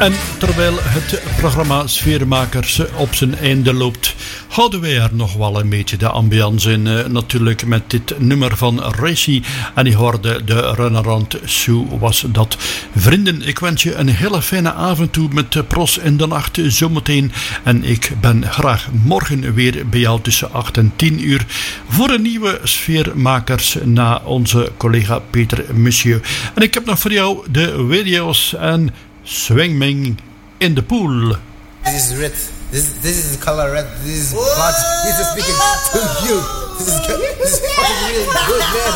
En terwijl het programma Sfeermakers op zijn einde loopt, houden wij er nog wel een beetje de ambiance in. Natuurlijk met dit nummer van Racy. En die hoorde de Runaround Sue was dat. Vrienden, ik wens je een hele fijne avond toe met Pros in de Nacht zometeen. En ik ben graag morgen weer bij jou tussen 8 en 10 uur voor een nieuwe Sfeermakers na onze collega Peter Monsieur. En ik heb nog voor jou de video's en Swimming in the Pool. This is red. This is the color red. This is blood. This is speaking to you. This is fucking really good, man.